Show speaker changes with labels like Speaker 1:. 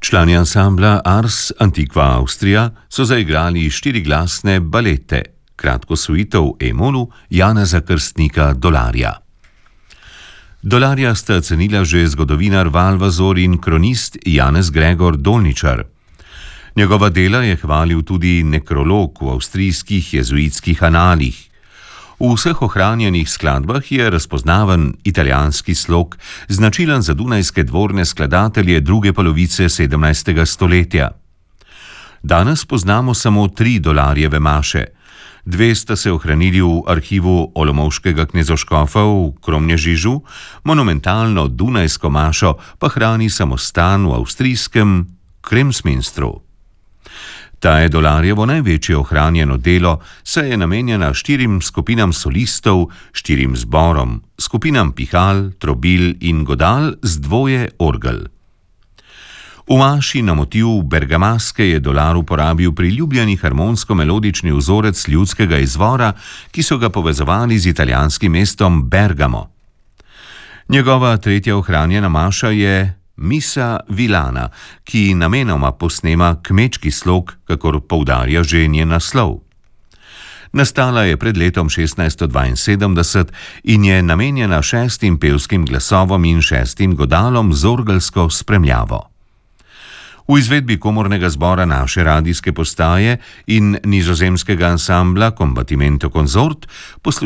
Speaker 1: Člani ansambla Ars Antiqua Austria so zaigrali štiriglasne balete, kratko suito v E-molu Janeza Krstnika Dolarja. Dolarja sta cenila že zgodovinar Valvazor in kronist Janez Gregor Dolničar. Njegova dela je hvalil tudi nekrolog v avstrijskih jezuitskih analih. V vseh ohranjenih skladbah je razpoznaven italijanski slog, značilen za dunajske dvorne skladatelje druge polovice 17. stoletja. Danes poznamo samo 3 Dolarjeve maše. 2 sta se ohranili v arhivu olomouškega knezoškofa v Kromnježižu, monumentalno dunajsko mašo pa hrani samostan v avstrijskem Kremsminstru. Ta je Dolarjevo največje ohranjeno delo, saj je namenjena 4 skupinam solistov, 4 zborom, skupinam pihal, trobil in godal z 2 orgel. V maši na motiv bergamaske je Dolar uporabil priljubljeni harmonsko-melodični vzorec ljudskega izvora, ki so ga povezovali z italijanskim mestom Bergamo. Njegova 3. ohranjena maša je Misa Vilana, ki namenoma posnema kmečki slog, kakor poudarja že njen naslov. Nastala je pred letom 1672 in je namenjena 6 pevskim glasovom in 6 godalom z orgelsko spremljavo. V izvedbi komornega zbora naše radijske postaje in nizozemskega ansambla Combattimento Consort